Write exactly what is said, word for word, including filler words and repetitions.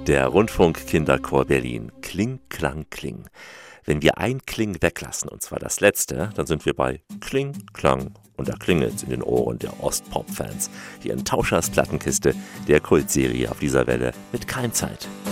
Der Rundfunk-Kinderchor Berlin. Kling, Klang, Kling. Wenn wir ein Kling weglassen, und zwar das letzte, dann sind wir bei Kling, Klang. Und da klingelt's in den Ohren der Ostpop-Fans. Hier in Tauschers Plattenkiste, der Kultserie auf dieser Welle mit Keimzeit.